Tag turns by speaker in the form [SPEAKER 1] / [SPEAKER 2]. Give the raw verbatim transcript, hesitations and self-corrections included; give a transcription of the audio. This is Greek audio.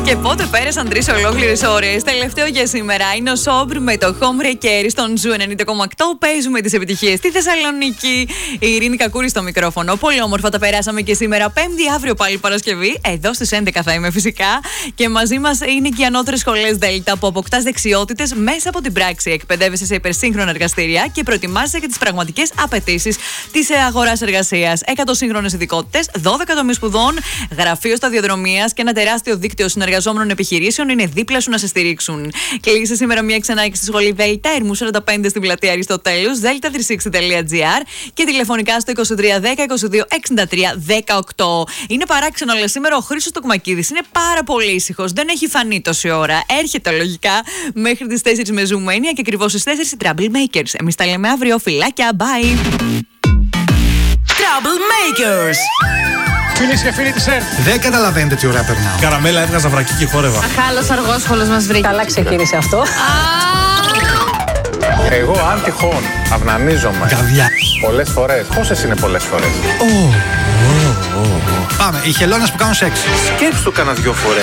[SPEAKER 1] Και πότε πέρασαν τρεις ολόκληρες ώρες. Τελευταίο για σήμερα είναι ο Σόμπρ με το Home Wrecker στον Ζου ενενήντα κόμμα οκτώ. Παίζουμε τις επιτυχίες στη Θεσσαλονίκη. Η Ειρήνη Κακούρη στο μικρόφωνο. Πολύ όμορφα τα περάσαμε και σήμερα. Πέμπτη, αύριο πάλι Παρασκευή. Εδώ στις έντεκα θα είμαι φυσικά. Και μαζί μας είναι και οι ανώτερες σχολές Δέλτα που αποκτάς δεξιότητες μέσα από την πράξη. Εκπαιδεύεσαι σε υπερσύγχρονα εργαστήρια και προετοιμάζεσαι για τις πραγματικές απαιτήσεις της αγοράς εργασίας. εκατό σύγχρονες ειδικότητες, δώδεκα τομείς σπουδών, γραφείο σταδιοδρομίας και ένα τεράστιο δίκτυο συνεργαζόμενων επιχειρήσεων είναι δίπλα σου να σε στηρίξουν. Κλείσε σήμερα μια ξανά στη σχολή Δέλτα, Ερμού σαράντα πέντε στην πλατεία Αριστοτέλους, δέλτα τριακόσια εξήντα τελεία τζι άρ και τηλεφωνικά στο είκοσι τρία δέκα είκοσι δύο εξήντα τρία δεκαοκτώ. Είναι παράξενο, αλλά σήμερα ο Χρήστος Τοκμακίδης είναι πάρα πολύ ήσυχος. Δεν έχει φανεί τόση ώρα. Έρχεται λογικά μέχρι τις τέσσερις με ζουμένια και ακριβώς στις τέσσερις οι Troublemakers. Εμείς τα λέμε αύριο. Φιλάκια, bye!
[SPEAKER 2] Troublemakers!
[SPEAKER 3] Φίλες και φίλοι της ΕΡΤ.
[SPEAKER 4] Δεν καταλαβαίνετε τι ωραία περνάω.
[SPEAKER 3] Καραμέλα, έβγαζα βρακί και χόρευα.
[SPEAKER 2] Αχάλος αργόσχολος μας βρήκε.
[SPEAKER 5] Καλά ξεκίνησε αυτό.
[SPEAKER 6] Εγώ αν τυχόν αυνανίζομαι
[SPEAKER 4] Καβιά.
[SPEAKER 6] πολλές φορές. Πόσες είναι πολλές φορές?
[SPEAKER 4] Πάμε, οι χελώνες που κάνουν σεξ.
[SPEAKER 6] Σκέψου το κάνα δυο φορές.